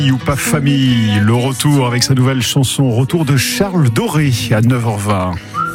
Ou pas famille, le retour avec sa nouvelle chanson, retour de Charles Doré à 9h20.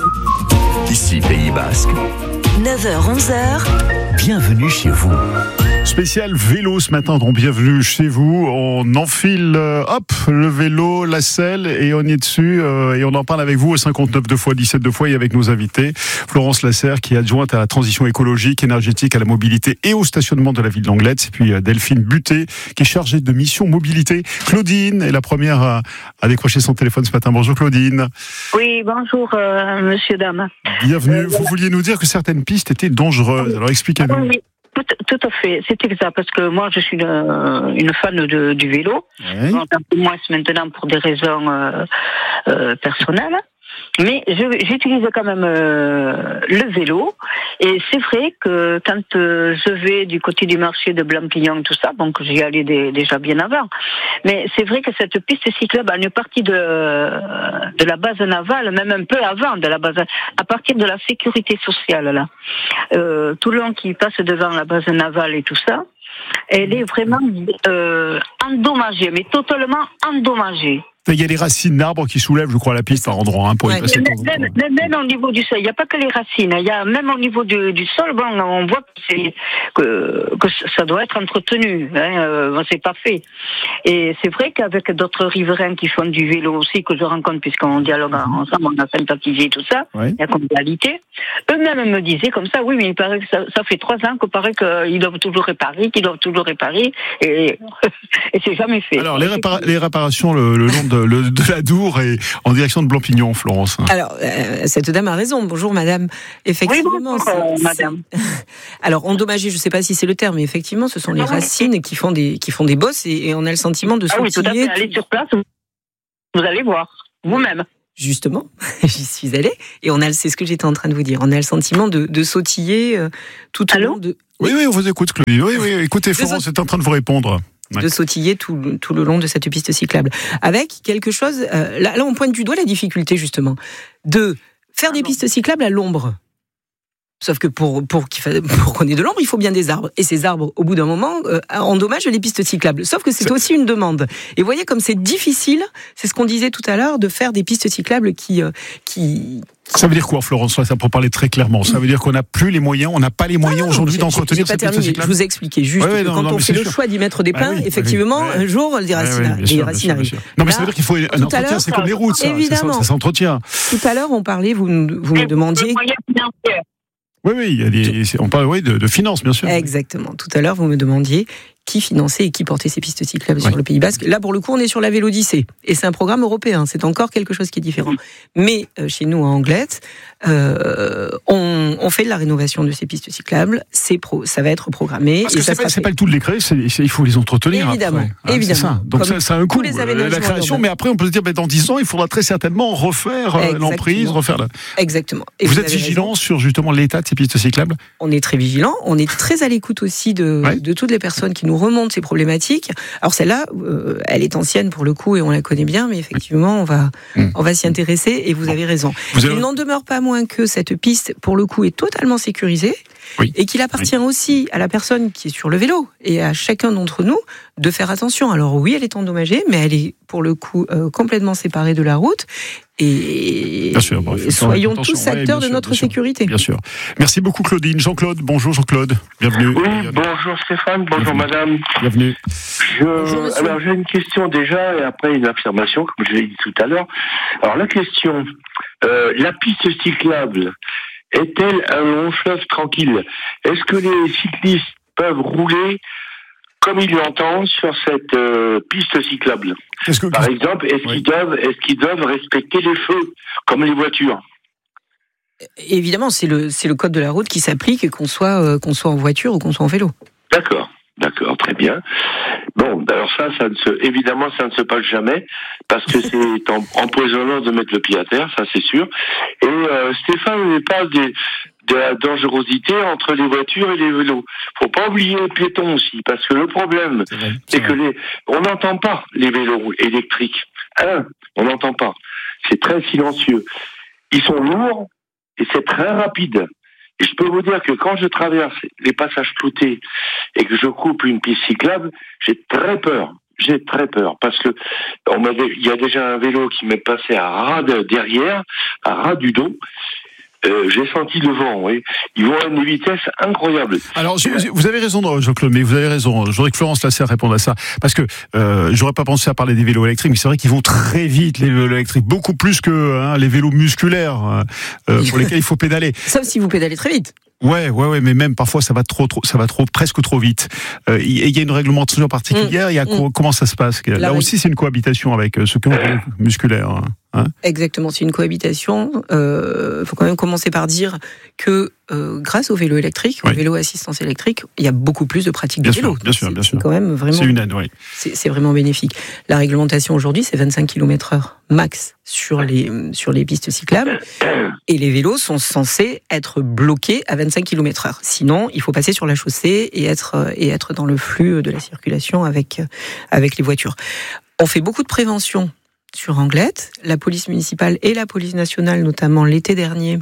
Ici Pays Basque. 9h-11h. Bienvenue chez vous. Spécial vélo ce matin, donc bienvenue chez vous. On enfile le vélo, la selle et on y est dessus et on en parle avec vous au 59 2x17 2x et avec nos invités. Florence Lasserre qui est adjointe à la transition écologique, énergétique, à la mobilité et au stationnement de la ville d'Anglet. Et puis Delphine Buté qui est chargée de mission mobilité. Claudine est la première à décrocher son téléphone ce matin. Bonjour Claudine. Oui, bonjour monsieur, dame. Bienvenue. Vous vouliez nous dire que certaines pistes étaient dangereuses. Alors expliquez-nous. Oui. Tout à fait, c'était ça, parce que moi je suis une fan du vélo, Oui. un peu moins maintenant pour des raisons personnelles, mais j'utilise quand même le vélo, et c'est vrai que quand je vais du côté du marché de Blampignon, tout ça, donc j'y allais déjà bien avant, mais c'est vrai que cette piste cyclable a une partie de la base navale, même un peu avant de la base, à partir de la sécurité sociale là. Tout le long qui passe devant la base navale et tout ça, elle est vraiment endommagée, mais totalement endommagée. Il y a des racines d'arbres qui soulèvent, je crois, la piste par endroit pour y passer. Même au niveau du sol, il n'y a pas que les racines. Il y a même au niveau du sol, bon, on voit que ça doit être entretenu. C'est pas fait. Et c'est vrai qu'avec d'autres riverains qui font du vélo aussi, que je rencontre, puisqu'on dialogue ensemble, on a sympathisé tout ça, Oui. la convivialité, eux-mêmes me disaient comme ça, oui, mais il paraît que ça fait 3 ans qu'il paraît qu'ils doivent toujours réparer, et c'est jamais fait. Alors, les réparations le long de la Dour et en direction de Blampignon, Florence. Alors, cette dame a raison. Bonjour, madame. Effectivement. Oui, bonjour, madame. Alors, endommager, je ne sais pas si c'est le terme, mais effectivement, ce sont les racines qui font des bosses et on a le sentiment de oui, tout à fait. Allez sur place, vous allez voir, vous-même. Justement, j'y suis allée et c'est ce que j'étais en train de vous dire. On a le sentiment de sautiller tout au long de... Oui, on vous écoute, Claudine. Oui, écoutez, Florence est en train de vous répondre. De sautiller tout le long de cette piste cyclable. Avec quelque chose... Là, on pointe du doigt la difficulté, justement, de faire des pistes cyclables à l'ombre. Sauf que pour qu'on ait de l'ombre, il faut bien des arbres. Et ces arbres, au bout d'un moment, endommagent les pistes cyclables. Sauf que c'est aussi une demande. Et vous voyez comme c'est difficile, c'est ce qu'on disait tout à l'heure, de faire des pistes cyclables qui... Ça veut dire quoi, Florence, ça, pour parler très clairement? Ça veut dire qu'on n'a plus les moyens, on n'a pas les moyens aujourd'hui d'entretenir cette piste cyclable. Je vous ai expliqué juste que quand on fait le choix d'y mettre des pins, effectivement, un jour, les racines arrivent. Non, mais ça veut dire qu'il faut un entretien, c'est comme les routes, ça. Évidemment. Ça s'entretient. Tout à l'heure, on parlait, vous me demandiez... Oui, on parle de finances, bien sûr. Exactement. Tout à l'heure, vous me demandiez qui finançait et qui portait ces pistes cyclables sur le Pays Basque. Là, pour le coup, on est sur la Vélodyssée. Et c'est un programme européen. C'est encore quelque chose qui est différent. Mais chez nous, à Anglet, on fait de la rénovation de ces pistes cyclables. Ça va être programmé. Parce que c'est pas le tout de les créer, il faut les entretenir. Évidemment. Après. Évidemment. C'est ça. Donc ça a un coût, la création. Mais après, on peut se dire, dans 10 ans, il faudra très certainement refaire l'emprise, Exactement. Et vous êtes vigilant sur justement l'état de ces pistes cyclables? On est très vigilant. On est très à l'écoute aussi de toutes les personnes qui nous remontent ces problématiques. Alors celle-là, elle est ancienne pour le coup et on la connaît bien, mais effectivement, on va s'y intéresser et vous avez raison. Il n'en demeure pas moins que cette piste, pour le coup, est totalement sécurisée et qu'il appartient aussi à la personne qui est sur le vélo et à chacun d'entre nous de faire attention. Alors oui, elle est endommagée, mais elle est pour le coup complètement séparée de la route. Et bien sûr, soyons tous acteurs de notre sécurité. Bien sûr. Merci beaucoup Claudine. Jean-Claude, bonjour Jean-Claude. Bienvenue. Oui, bonjour Stéphane, bonjour madame. Bienvenue. Alors j'ai une question déjà et après une affirmation, comme je l'ai dit tout à l'heure. Alors la question, la piste cyclable est-elle un long fleuve tranquille? Est-ce que les cyclistes peuvent rouler comme ils l'entendent sur cette piste cyclable? Par exemple, est-ce qu'ils doivent respecter les feux comme les voitures? Évidemment, c'est le code de la route qui s'applique, qu'on soit en voiture ou qu'on soit en vélo. D'accord, très bien. Bon, alors évidemment, ça ne se passe jamais, parce que c'est empoisonnant de mettre le pied à terre, ça c'est sûr. Et Stéphane parle de la dangerosité entre les voitures et les vélos. Faut pas oublier les piétons aussi, parce que le problème, c'est que on n'entend pas les vélos électriques. On n'entend pas. C'est très silencieux. Ils sont lourds et c'est très rapide. Et je peux vous dire que quand je traverse les passages cloutés et que je coupe une piste cyclable, j'ai très peur. j'ai très peur parce que il y a déjà un vélo qui m'est passé à ras derrière, à ras du dos. J'ai senti le vent, oui. Ils vont à une vitesse incroyable. Alors, vous avez raison, Jean-Claude, mais vous avez raison. Je voudrais que Florence Lasserre réponde à ça. Parce que j'aurais pas pensé à parler des vélos électriques, mais c'est vrai qu'ils vont très vite, les vélos électriques. Beaucoup plus que les vélos musculaires pour lesquels il faut pédaler. Sauf si vous pédalez très vite. Ouais, mais même parfois ça va presque trop vite. Il y a une réglementation particulière. Comment ça se passe? Là aussi, c'est une cohabitation avec ceux qui ont des vélos musculaires. Exactement, c'est une cohabitation. Faut quand même commencer par dire que grâce au vélo électrique, au vélo assistance électrique, il y a beaucoup plus de pratiques de vélo. Bien sûr. C'est quand même vraiment. C'est une aide, oui. C'est vraiment bénéfique. La réglementation aujourd'hui, c'est 25 km/h max sur les pistes cyclables, et les vélos sont censés être bloqués à 25 km/h. Sinon, il faut passer sur la chaussée et être dans le flux de la circulation avec les voitures. On fait beaucoup de prévention sur Anglette. La police municipale et la police nationale, notamment l'été dernier,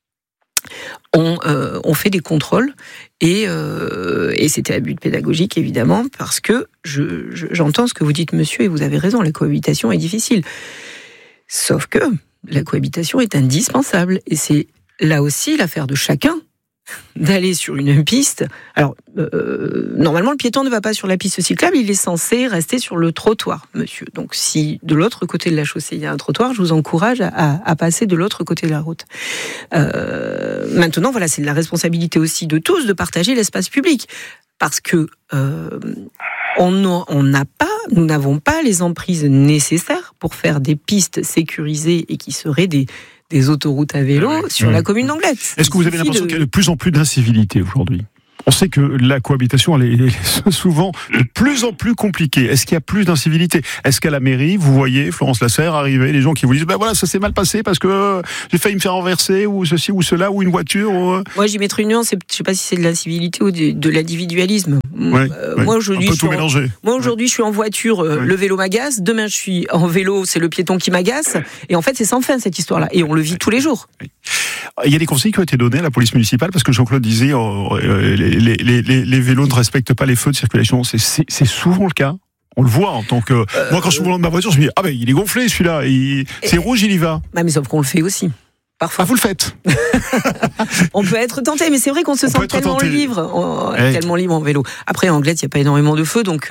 ont fait des contrôles et c'était à but pédagogique évidemment, parce que j'entends ce que vous dites, monsieur, et vous avez raison, la cohabitation est difficile. Sauf que la cohabitation est indispensable, et c'est là aussi l'affaire de chacun d'aller sur une piste. Alors, normalement, le piéton ne va pas sur la piste cyclable, il est censé rester sur le trottoir, monsieur. Donc, si de l'autre côté de la chaussée, il y a un trottoir, je vous encourage à passer de l'autre côté de la route. Maintenant, voilà, c'est la responsabilité aussi de tous de partager l'espace public. Parce que nous n'avons pas les emprises nécessaires pour faire des pistes sécurisées et qui seraient des autoroutes à vélo sur la commune d'Anglette. Est-ce que vous avez l'impression qu'il y a de plus en plus d'incivilité aujourd'hui ? On sait que la cohabitation, elle est souvent de plus en plus compliquée. Est-ce qu'il y a plus d'incivilité ? Est-ce qu'à la mairie, vous voyez, Florence Lasserre, arriver, les gens qui vous disent voilà, ça s'est mal passé parce que j'ai failli me faire renverser, ou ceci ou cela, ou une voiture Moi, j'y mettrai une nuance, je ne sais pas si c'est de l'incivilité ou de l'individualisme. Moi, aujourd'hui, je suis en voiture, le vélo m'agace. Demain, je suis en vélo, c'est le piéton qui m'agace. Et en fait, c'est sans fin, cette histoire-là. Et on le vit tous les jours. Il y a des conseils qui ont été donnés à la police municipale, parce que Jean-Claude disait les vélos ne respectent pas les feux de circulation. C'est souvent le cas. On le voit en tant que... Moi, quand je suis au volant de ma voiture, je me dis il est gonflé celui-là. C'est rouge, il y va. Mais sauf qu'on le fait aussi. Parfois. Vous le faites. On peut être tenté, mais c'est vrai qu'on se sent tellement libre en vélo. Après, en Anglette, il n'y a pas énormément de feu, donc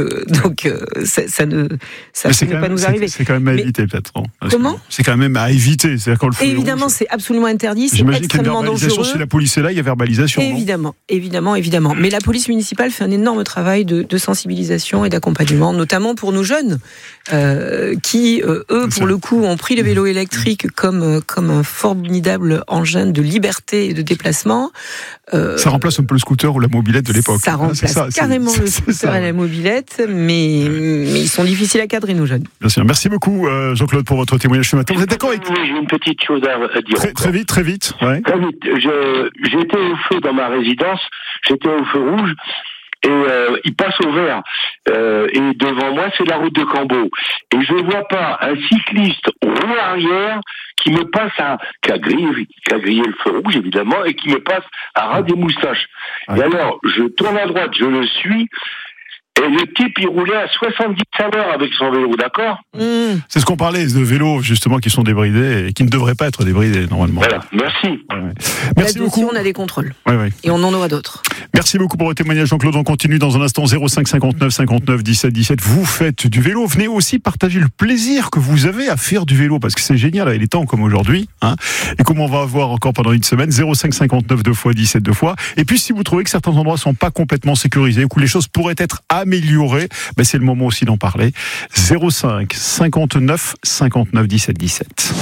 ça ne peut pas nous arriver. C'est quand même à éviter, peut-être. Comment ? C'est quand même à éviter. C'est-à-dire quand le feu évidemment, c'est absolument interdit. C'est J'imagine qu'il y a extrêmement dangereux. Si la police est là, il y a verbalisation. Évidemment. Mais la police municipale fait un énorme travail de sensibilisation et d'accompagnement, notamment pour nos jeunes, qui, eux, pour le coup, ont pris le vélo électrique comme un formidable engin de liberté et de déplacement. Ça remplace un peu le scooter ou la mobilette de l'époque. Ça remplace carrément le scooter et la mobilette, mais ils sont difficiles à cadrer, nos jeunes. Bien sûr. Merci beaucoup, Jean-Claude, pour votre témoignage ce matin. Vous êtes d'accord avec... Oui, j'ai une petite chose à dire. Très vite. Ouais. Très vite. J'étais au feu dans ma résidence, j'étais au feu rouge, et il passe au vert. Et devant moi, c'est la route de Cambo. Et je ne vois pas un cycliste roue arrière qui me passe qui a grillé le feu rouge, évidemment, et qui me passe à ras des moustaches. Et alors, je tourne à droite, je le suis, et le type, il roulait à 70 à l'heure avec son vélo, d'accord ? C'est ce qu'on parlait, de vélos, justement, qui sont débridés et qui ne devraient pas être débridés, normalement. Voilà, merci. Merci beaucoup. On a des contrôles. Et on en aura d'autres. Merci beaucoup pour votre témoignage, Jean-Claude. On continue dans un instant. 05 59 59 17 17. Vous faites du vélo. Venez aussi partager le plaisir que vous avez à faire du vélo, parce que c'est génial. Il est temps, comme aujourd'hui. Et comme on va avoir encore pendant une semaine, 05 59 2 fois 17 2 fois. Et puis, si vous trouvez que certains endroits sont pas complètement sécurisés, ou que les choses pourraient être améliorées, c'est le moment aussi d'en parler. 05 59 59 17 17.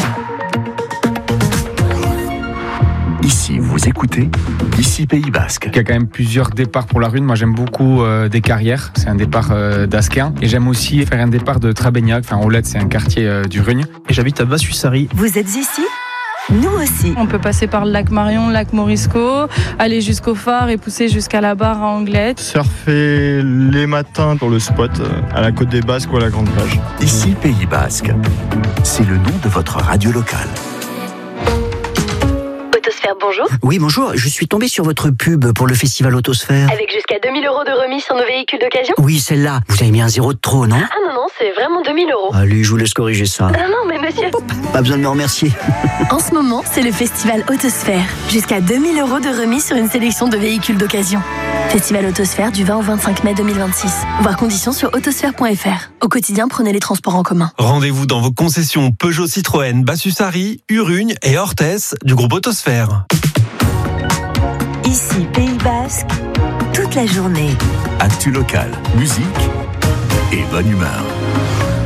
Ici, vous écoutez, ici Pays Basque. Il y a quand même plusieurs départs pour la Rune. Moi, j'aime beaucoup des carrières. C'est un départ d'Asquin. Et j'aime aussi faire un départ de Trabegnac. Olette, c'est un quartier du Rugne. Et j'habite à Vassussari. Vous êtes ici ? Nous aussi. On peut passer par le lac Marion, le lac Morisco, aller jusqu'au phare et pousser jusqu'à la barre à Anglette. Surfer les matins pour le spot à la côte des Basques ou à la Grande Plage. Ici Pays Basque. C'est le nom de votre radio locale. Autosphère Autosphère, bonjour. Oui, bonjour. Je suis tombé sur votre pub pour le festival Autosphère. Avec jusqu'à 2000 € de remise sur nos véhicules d'occasion. Oui, celle-là. Vous avez mis un 0 de trop, non? Ah non, c'est vraiment 2000 €. Allez, je vous laisse corriger ça. Non, mais monsieur... Pas besoin de me remercier. En ce moment, c'est le festival Autosphère. Jusqu'à 2000 € de remise sur une sélection de véhicules d'occasion. Festival Autosphère du 20 au 25 mai 2026. Voir conditions sur autosphère.fr. Au quotidien, prenez les transports en commun. Rendez-vous dans vos concessions Peugeot, Citroën, Bassus-Sari, Urugne et Orthès du groupe Autosphère. Ici, Pays Basque, toute la journée. Actu local, musique et bonne humeur.